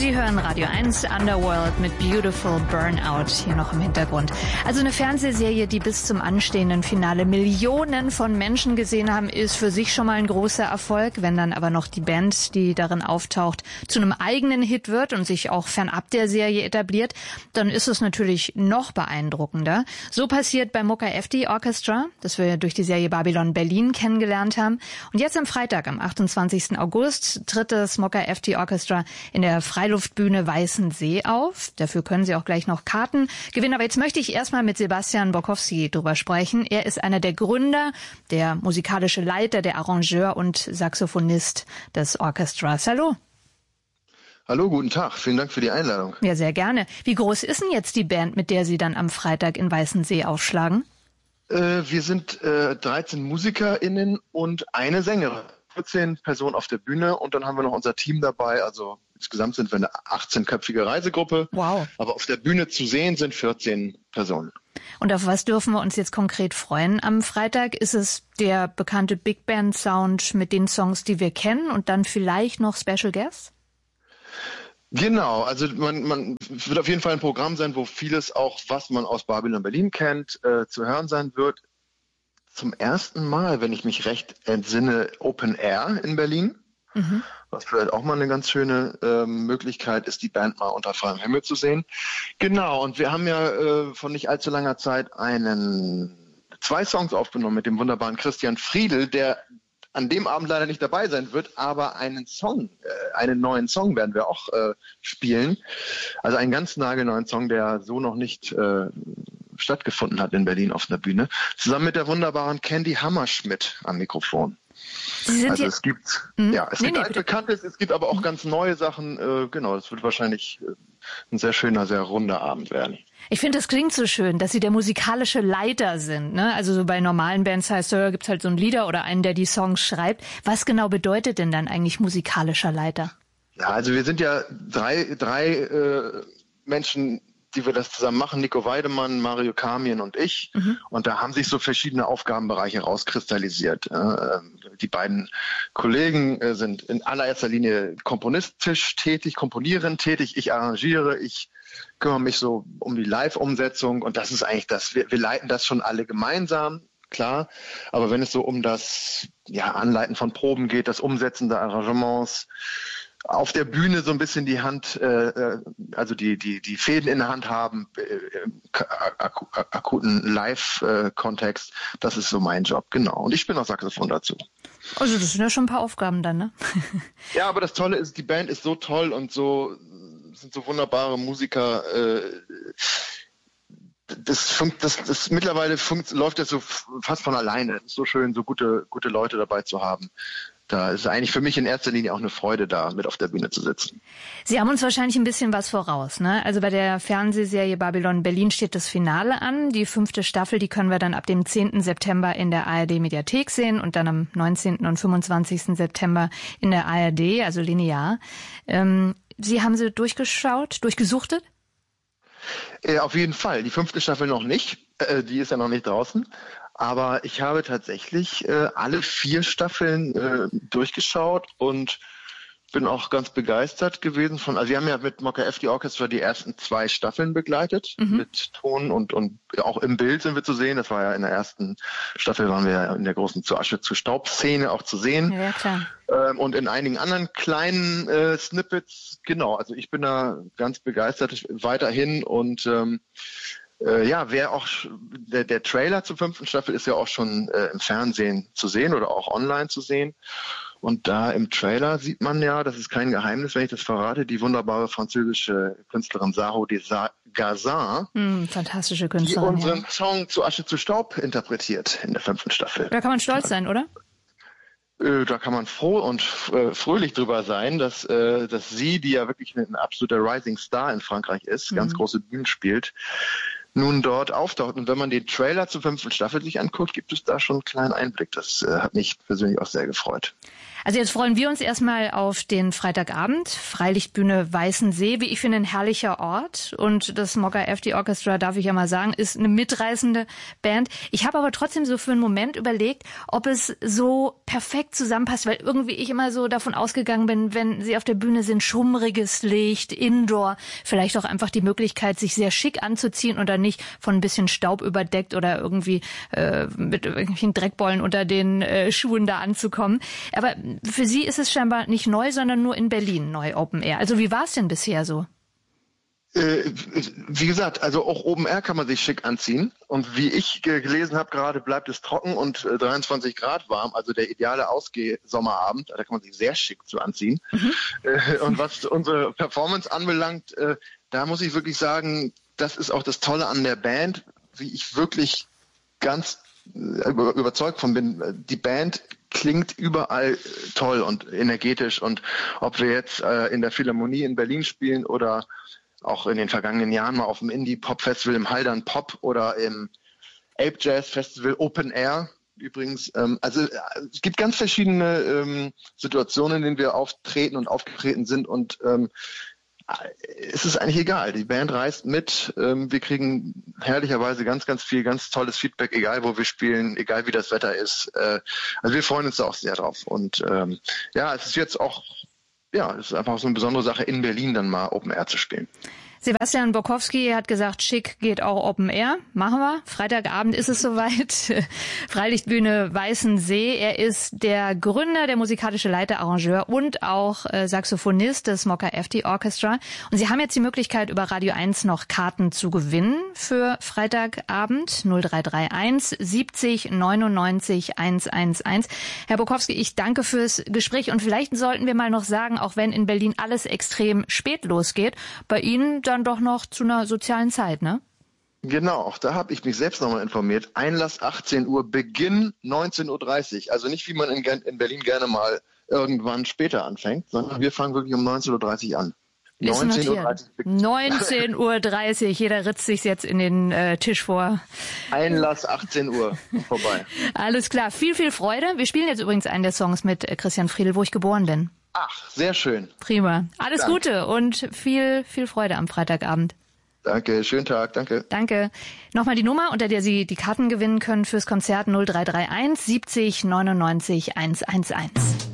Sie hören Radio 1 Underworld mit Beautiful Burnout hier noch im Hintergrund. Also eine Fernsehserie, die bis zum anstehenden Finale Millionen von Menschen gesehen haben, ist für sich schon mal ein großer Erfolg. Wenn dann aber noch die Band, die darin auftaucht, zu einem eigenen Hit wird und sich auch fernab der Serie etabliert, dann ist es natürlich noch beeindruckender. So passiert beim Mokka FD Orchestra, das wir durch die Serie Babylon Berlin kennengelernt haben. Und jetzt am Freitag, am 28. August, tritt das Mokka FD Orchestra in der Freiluftbühne Weißensee auf. Dafür können Sie auch gleich noch Karten gewinnen. Aber jetzt möchte ich erstmal mit Sebastian Borkowski drüber sprechen. Er ist einer der Gründer, der musikalische Leiter, der Arrangeur und Saxophonist des Orchestras. Hallo. Hallo, guten Tag. Vielen Dank für die Einladung. Ja, sehr gerne. Wie groß ist denn jetzt die Band, mit der Sie dann am Freitag in Weißensee aufschlagen? Wir sind 13 MusikerInnen und eine Sängerin. 14 Personen auf der Bühne und dann haben wir noch unser Team dabei. Also insgesamt sind wir eine 18-köpfige Reisegruppe. Wow. Aber auf der Bühne zu sehen sind 14 Personen. Und auf was dürfen wir uns jetzt konkret freuen am Freitag? Ist es der bekannte Big Band Sound mit den Songs, die wir kennen und dann vielleicht noch Special Guests? Genau, also man wird auf jeden Fall ein Programm sein, wo vieles auch, was man aus Babylon Berlin kennt, zu hören sein wird. Zum ersten Mal, wenn ich mich recht entsinne, Open Air in Berlin. Mhm. Was vielleicht auch mal eine ganz schöne Möglichkeit ist, die Band mal unter freiem Himmel zu sehen. Genau, und wir haben ja von nicht allzu langer Zeit zwei Songs aufgenommen mit dem wunderbaren Christian Friedl, der an dem Abend leider nicht dabei sein wird, aber einen neuen Song werden wir auch spielen. Also einen ganz nagelneuen Song, der so noch nicht stattgefunden hat in Berlin auf einer Bühne. Zusammen mit der wunderbaren Candy Hammerschmidt am Mikrofon. Also es gibt Altbekanntes, es gibt aber auch ganz neue Sachen. Genau, das wird wahrscheinlich ein sehr schöner, sehr runder Abend werden. Ich finde, das klingt so schön, dass Sie der musikalische Leiter sind, ne? Also so bei normalen Bands heißt es, gibt's halt so einen Leader oder einen, der die Songs schreibt. Was genau bedeutet denn dann eigentlich musikalischer Leiter? Ja, also wir sind ja drei Menschen, die wir das zusammen machen, Nico Weidemann, Mario Kamien und ich. Mhm. Und da haben sich so verschiedene Aufgabenbereiche rauskristallisiert. Die beiden Kollegen sind in allererster Linie komponistisch tätig, komponierend tätig. Ich arrangiere, ich kümmere mich so um die Live-Umsetzung. Und das ist eigentlich das, wir leiten das schon alle gemeinsam, klar. Aber wenn es so um das Anleiten von Proben geht, das Umsetzen der Arrangements, auf der Bühne so ein bisschen die Hand, also die Fäden in der Hand haben, im akuten Live-Kontext, das ist so mein Job, genau. Und ich bin auch Saxophon dazu. Also das sind ja schon ein paar Aufgaben dann, ne? Ja, aber das Tolle ist, die Band ist so toll und sind so wunderbare Musiker. Das mittlerweile läuft das so fast von alleine. Es ist so schön, so gute Leute dabei zu haben. Da ist eigentlich für mich in erster Linie auch eine Freude, da mit auf der Bühne zu sitzen. Sie haben uns wahrscheinlich ein bisschen was voraus, ne? Also bei der Fernsehserie Babylon Berlin steht das Finale an. Die 5. Staffel, die können wir dann ab dem 10. September in der ARD-Mediathek sehen und dann am 19. und 25. September in der ARD, also linear. Sie haben sie durchgesuchtet? Auf jeden Fall. Die 5. Staffel noch nicht. Die ist ja noch nicht draußen. Aber ich habe tatsächlich alle 4 Staffeln durchgeschaut und bin auch ganz begeistert gewesen also wir haben ja mit Mokka FD Orchestra die ersten 2 Staffeln begleitet, mit Ton und auch im Bild sind wir zu sehen. Das war ja in der ersten Staffel, waren wir ja in der großen Zu Asche zu Staub-Szene auch zu sehen. Ja, klar. Und in einigen anderen kleinen Snippets, genau, also ich bin da ganz begeistert weiterhin und wer auch, der Trailer zur 5. Staffel ist ja auch schon im Fernsehen zu sehen oder auch online zu sehen. Und da im Trailer sieht man ja, das ist kein Geheimnis, wenn ich das verrate, die wunderbare französische Künstlerin Saro Desgazin, fantastische Künstlerin, die unseren Song Zu Asche zu Staub interpretiert in der 5. Staffel. Da kann man stolz sein, oder? Da kann man froh und fröhlich drüber sein, dass sie, die ja wirklich ein absoluter Rising Star in Frankreich ist, ganz große Bühnen spielt, nun dort auftaucht. Und wenn man den Trailer zur 5. Staffel sich anguckt, gibt es da schon einen kleinen Einblick. Das hat mich persönlich auch sehr gefreut. Also jetzt freuen wir uns erstmal auf den Freitagabend. Freilichtbühne Weißensee, wie ich finde, ein herrlicher Ort. Und das Smokey FD Orchestra, darf ich ja mal sagen, ist eine mitreißende Band. Ich habe aber trotzdem so für einen Moment überlegt, ob es so perfekt zusammenpasst, weil irgendwie ich immer so davon ausgegangen bin, wenn sie auf der Bühne sind, schummriges Licht, Indoor, vielleicht auch einfach die Möglichkeit, sich sehr schick anzuziehen oder nicht von ein bisschen Staub überdeckt oder irgendwie mit irgendwelchen Dreckbollen unter den Schuhen da anzukommen. Aber für Sie ist es scheinbar nicht neu, sondern nur in Berlin neu Open Air. Also wie war es denn bisher so? Wie gesagt, also auch Open Air kann man sich schick anziehen. Und wie ich gelesen habe, gerade bleibt es trocken und 23 Grad warm. Also der ideale Ausgeh-Sommerabend. Da kann man sich sehr schick zu anziehen. Und was unsere Performance anbelangt, da muss ich wirklich sagen, das ist auch das Tolle an der Band, wie ich wirklich ganz überzeugt von bin. Die Band klingt überall toll und energetisch. Und ob wir jetzt in der Philharmonie in Berlin spielen oder auch in den vergangenen Jahren mal auf dem Indie-Pop-Festival im Haldern Pop oder im Ape Jazz Festival Open Air übrigens. Also es gibt ganz verschiedene Situationen, in denen wir auftreten und aufgetreten sind und es ist eigentlich egal. Die Band reist mit. Wir kriegen herrlicherweise ganz, ganz viel, ganz tolles Feedback, egal wo wir spielen, egal wie das Wetter ist. Also wir freuen uns da auch sehr drauf. Und es ist jetzt auch, es ist einfach so eine besondere Sache, in Berlin dann mal Open Air zu spielen. Sebastian Borkowski hat gesagt, schick geht auch Open Air. Machen wir. Freitagabend ist es soweit. Freilichtbühne Weißensee. Er ist der Gründer, der musikalische Leiter, Arrangeur und auch Saxophonist des Smokey FD Orchestra. Und Sie haben jetzt die Möglichkeit, über Radio 1 noch Karten zu gewinnen für Freitagabend 0331 70 99 111. Herr Borkowski, ich danke fürs Gespräch und vielleicht sollten wir mal noch sagen, auch wenn in Berlin alles extrem spät losgeht, bei Ihnen dann doch noch zu einer sozialen Zeit, ne? Genau, auch da habe ich mich selbst nochmal informiert. Einlass 18 Uhr, Beginn 19.30 Uhr. Also nicht, wie man in Berlin gerne mal irgendwann später anfängt, sondern wir fangen wirklich um 19.30 Uhr an. 19.30 Uhr. Jeder ritzt sich jetzt in den Tisch vor. Einlass 18 Uhr. Vorbei. Alles klar. Viel, viel Freude. Wir spielen jetzt übrigens einen der Songs mit Christian Friedl, wo ich geboren bin. Ach, sehr schön. Prima. Alles Gute und viel, viel Freude am Freitagabend. Danke, schönen Tag, danke. Danke. Nochmal die Nummer, unter der Sie die Karten gewinnen können fürs Konzert 0331 70 99 111.